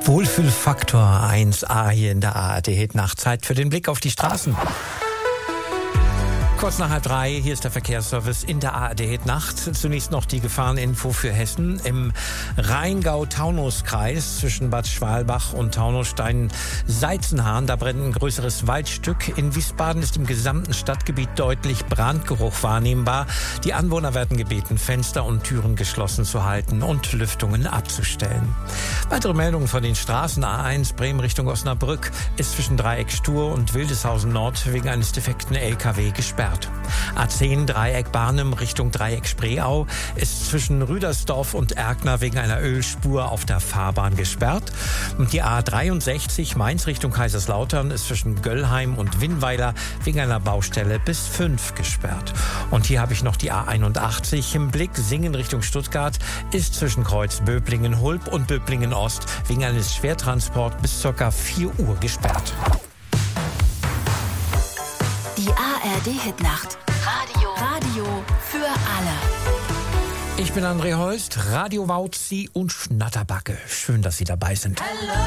Wohlfühlfaktor 1A hier in der ARD-Hit-Nacht. Zeit für den Blick auf die Straßen. Kurz nach 2:30, hier ist der Verkehrsservice in der ARD-Hit-Nacht. Zunächst noch die Gefahreninfo für Hessen. Im Rheingau-Taunus-Kreis zwischen Bad Schwalbach und Taunusstein-Seizenhahn, da brennt ein größeres Waldstück. In Wiesbaden ist im gesamten Stadtgebiet deutlich Brandgeruch wahrnehmbar. Die Anwohner werden gebeten, Fenster und Türen geschlossen zu halten und Lüftungen abzustellen. Weitere Meldungen von den Straßen. A1 Bremen Richtung Osnabrück ist zwischen Dreieck Stur und Wildeshausen Nord wegen eines defekten LKW gesperrt. A10 Dreieck Barnim Richtung Dreieck Spreeau ist zwischen Rüdersdorf und Erkner wegen einer Ölspur auf der Fahrbahn gesperrt. Und die A63 Mainz Richtung Kaiserslautern ist zwischen Göllheim und Winnweiler wegen einer Baustelle bis 5 gesperrt. Und hier habe ich noch die A81 im Blick. Singen Richtung Stuttgart ist zwischen Kreuz Böblingen-Hulb und Böblingen-Ost wegen eines Schwertransports bis ca. 4 Uhr gesperrt. Die ARD-Hitnacht. Radio für alle. Ich bin André Holst, Radio Wauzi und Schnatterbacke. Schön, dass Sie dabei sind.